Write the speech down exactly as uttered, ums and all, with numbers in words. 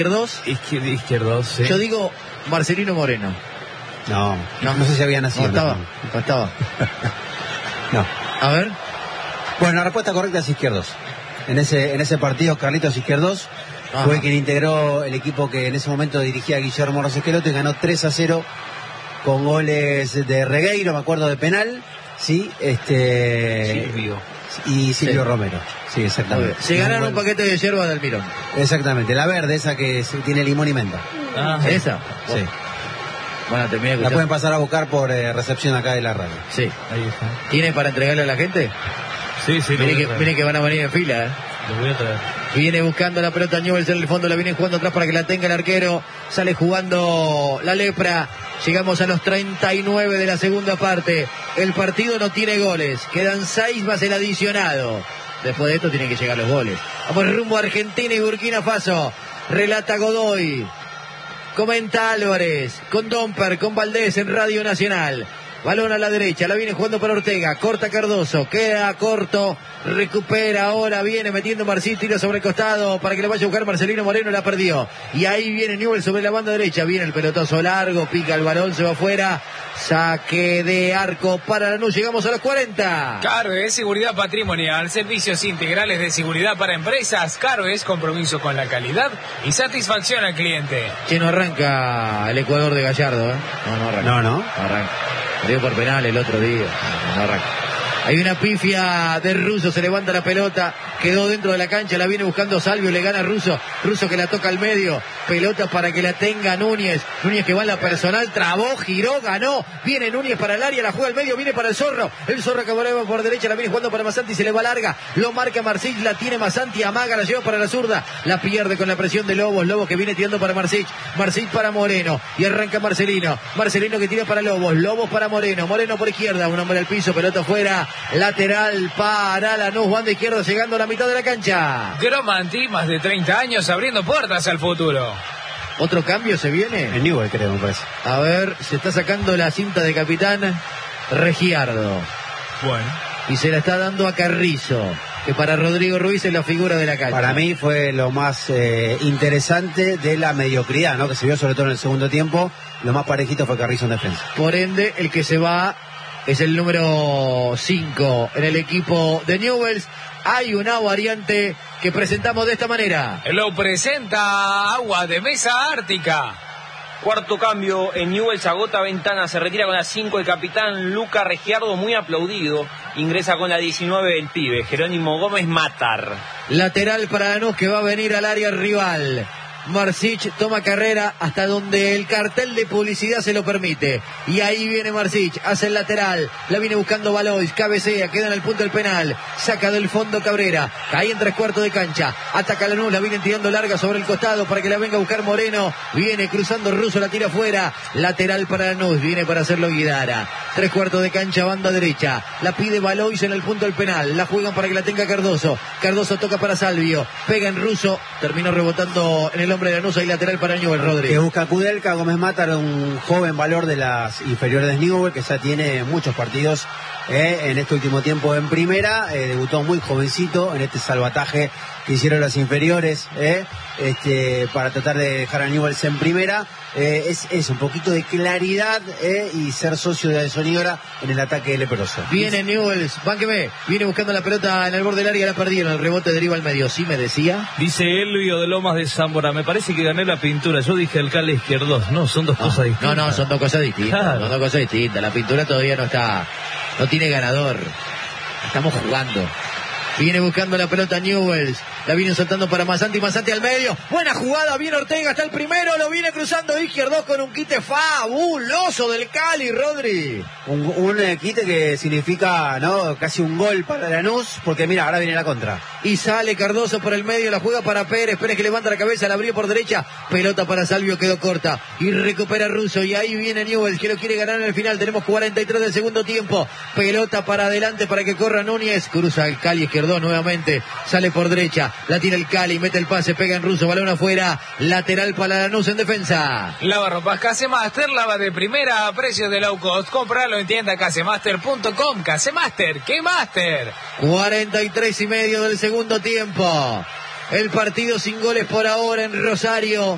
Izquierdos. Izquier- Izquierdos, sí. Yo digo Marcelino Moreno. No, no, no sé si había nacido. No estaba, no estaba. No. A ver. Bueno, la respuesta correcta es Izquierdos. En ese, en ese partido, Carlitos Izquierdos Ajá. fue quien integró el equipo que en ese momento dirigía Guillermo Rosesqueloto y ganó tres a cero con goles de Regueiro, me acuerdo, de penal, sí, este Silvio. y Silvio Sí. Romero. Sí, exactamente. Se ganaron un Bueno, paquete de hierba del Mirón. exactamente, la verde, esa que se- tiene limón y menta. Ah, ¿Esa? Sí. Bueno, terminé de La escuchar. pueden pasar a buscar por eh, recepción acá de la radio. Sí. ahí está. ¿Tiene para entregarle a la gente? Sí, sí, lo Miren voy que, a traer. miren que van a venir en fila, ¿eh? Lo voy a traer. Viene buscando la pelota Newell's en el fondo, la viene jugando atrás para que la tenga el arquero. Sale jugando la lepra. Llegamos a los treinta y nueve de la segunda parte. El partido no tiene goles. Quedan seis más el adicionado. Después de esto tienen que llegar los goles. Vamos rumbo a Argentina y Burkina Faso. Relata Godoy. Comenta Álvarez. Con Domper, con Valdés en Radio Nacional. Balón a la derecha, la viene jugando para Ortega, corta Cardoso, queda corto, recupera ahora, viene metiendo Marcín, tira sobre el costado para que lo vaya a buscar Marcelino Moreno, la perdió. Y ahí viene Newell's sobre la banda derecha, viene el pelotazo largo, pica el balón, se va afuera, saque de arco para Lanús, llegamos a los cuarenta. Caro es seguridad patrimonial, servicios integrales de seguridad para empresas. Caro es compromiso con la calidad y satisfacción al cliente. Che, no arranca el Ecuador de Gallardo, ¿eh? No, no arranca. No, no. No arranca. Dio por penal el otro día. No, no arranca. Hay una pifia de Russo, se levanta la pelota, quedó dentro de la cancha, la viene buscando Salvio, le gana a Russo, Russo que la toca al medio, pelota para que la tenga Núñez, Núñez que va en la personal, trabó, giró, ganó, viene Núñez para el área, la juega al medio, viene para el Zorro, el Zorro que volaba por derecha, la viene jugando para Masanti, se le va larga, lo marca Marsic, la tiene Masanti, amaga, la lleva para la zurda, la pierde con la presión de Lobos, Lobos que viene tirando para Marsic, Marsic para Moreno, y arranca Marcelino, Marcelino que tira para Lobos, Lobos para Moreno, Moreno por izquierda, un hombre al piso, pelota afuera, lateral para Lanús, banda izquierda llegando a la mitad de la cancha. Gromanti, más de treinta años abriendo puertas al futuro. ¿Otro cambio se viene? En Newell, creo, me parece. A ver, se está sacando la cinta de capitán Regiardo. Bueno. Y se la está dando a Carrizo, que para Rodrigo Ruiz es la figura de la cancha. Para mí fue lo más eh, interesante de la mediocridad, ¿no? Que se vio sobre todo en el segundo tiempo. Lo más parejito fue Carrizo en defensa. Por ende, el que se va es el número cinco en el equipo de Newell's. Hay una variante que presentamos de esta manera. Lo presenta Agua de Mesa Ártica. Cuarto cambio en Newell's, agota ventana, se retira con la cinco el capitán Luca Regiardo, muy aplaudido. Ingresa con la diecinueve el pibe, Jerónimo Gómez Matar. Lateral para Lanús que va a venir al área rival. Marsic toma carrera hasta donde el cartel de publicidad se lo permite. Y ahí viene Marsic, hace el lateral, la viene buscando Valois, cabecea, queda en el punto del penal, saca del fondo Cabrera, ahí en tres cuartos de cancha, ataca Lanús, la viene tirando larga sobre el costado para que la venga a buscar Moreno, viene cruzando Russo, la tira afuera, lateral para Lanús, viene para hacerlo Guidara, tres cuartos de cancha, banda derecha, la pide Valois en el punto del penal, la juegan para que la tenga Cardoso, Cardoso toca para Salvio, pega en Russo, terminó rebotando en el hombre de Lanús y lateral para Newell, Que Rodríguez. busca Kudelka, Gómez Matar, un joven valor de las inferiores de Newell, que ya tiene muchos partidos eh, en este último tiempo en primera. Eh, debutó muy jovencito en este salvataje que hicieron las inferiores eh, este, para tratar de dejar a Newell's en primera. Eh, es, es un poquito de claridad eh, y ser socio de Sonigora en el ataque leproso. Viene Newell's, bánqueme, viene buscando la pelota en el borde del área, la perdieron, el rebote deriva al medio, sí me decía. Dice Elvio de Lomas de Zambora, me parece que gané la pintura. Yo dije alcalde izquierdos. No, son dos No, cosas distintas. no, no, son dos cosas distintas, Claro. son dos cosas distintas, la pintura todavía no está, no tiene ganador, estamos jugando. Viene buscando la pelota Newell's, la viene soltando para Masanti, Masanti al medio, buena jugada, viene Ortega, está el primero, lo viene cruzando izquierdo con un quite fabuloso del Cali, Rodri. Un, un eh, quite que significa no casi un gol para Lanús, porque mira, ahora viene la contra. Y sale Cardoso por el medio, la juega para Pérez, Pérez que levanta la cabeza, la abrió por derecha, pelota para Salvio, quedó corta, y recupera Russo, y ahí viene Newell's que lo quiere ganar en el final, tenemos cuarenta y tres del segundo tiempo, pelota para adelante para que corra Núñez, cruza el Cali izquierdo nuevamente, sale por derecha, la tira el Cali, mete el pase, pega en Russo, balón afuera, lateral para Lanús en defensa. Lavarropas Casemaster, lava de primera a precios de low cost. Compralo en tienda casemaster punto com. Casemaster, ¿qué master? cuarenta y tres y medio del segundo tiempo. El partido sin goles por ahora en Rosario.